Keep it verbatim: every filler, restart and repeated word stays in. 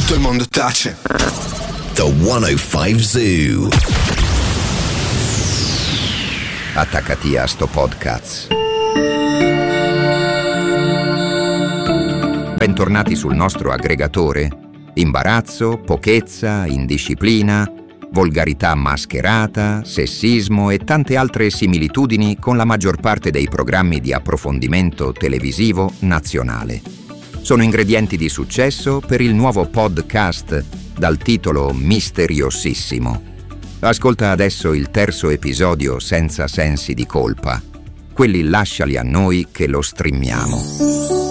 tutto il mondo tace. The centocinque Zoo. Attaccati a sto podcast. Bentornati sul nostro aggregatore. Imbarazzo, pochezza, indisciplina, volgarità mascherata, sessismo e tante altre similitudini con la maggior parte dei programmi di approfondimento televisivo nazionale. Sono ingredienti di successo per il nuovo podcast dal titolo misteriosissimo. Ascolta adesso il terzo episodio senza sensi di colpa. Quelli lasciali a noi che lo streamiamo.